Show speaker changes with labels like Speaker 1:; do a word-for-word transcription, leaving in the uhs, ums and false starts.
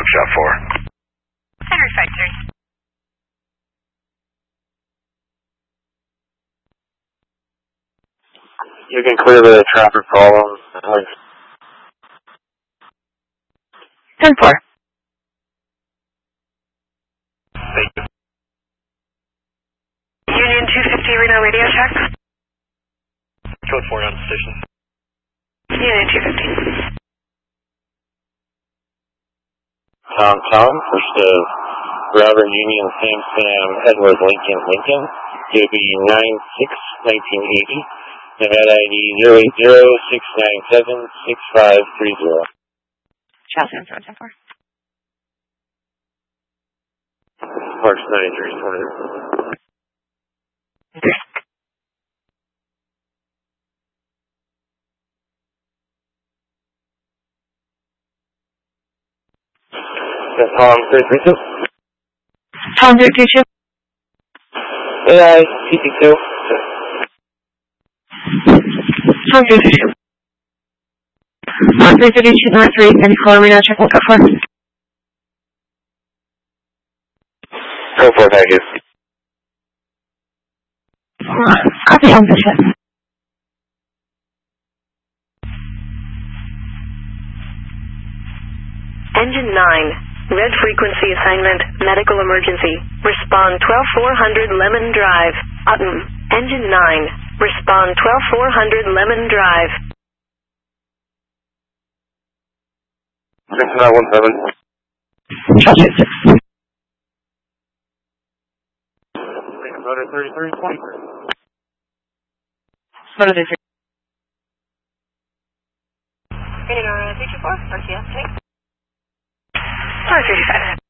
Speaker 1: shop four.
Speaker 2: Henry five three.
Speaker 1: You can clear the traffic problem.
Speaker 2: ten four.
Speaker 1: Thank you.
Speaker 2: Union two fifty Reno radio check.
Speaker 1: Code four on station.
Speaker 2: Union two fifty.
Speaker 1: Tom Tom, first of Robert Union Sam Sam Edward Lincoln Lincoln. It'll be nine six nineteen eighty. Nevada I D zero eight zero six nine seven six five three zero.
Speaker 2: Charles Answer ten four.
Speaker 1: Parks ninety-three twenty. Yes, Tom three three two.
Speaker 2: Tom three three two.
Speaker 1: A I T T two.
Speaker 2: Tom three three two. Uh, three thirty two North three, and call Reno check one cut four.
Speaker 1: Go for it, thank you.
Speaker 2: Copy on this shit. Engine nine. Red frequency assignment, medical emergency. Respond twelve four hundred Lemon Drive. Utton. Engine nine. Respond twelve four hundred Lemon Drive.
Speaker 1: six nine one seven.
Speaker 2: Traffic six.
Speaker 1: Motor thirty-three twenty.
Speaker 2: Motor thirty-three.
Speaker 3: Reno three two four, R T S, take.
Speaker 2: Motor thirty-five.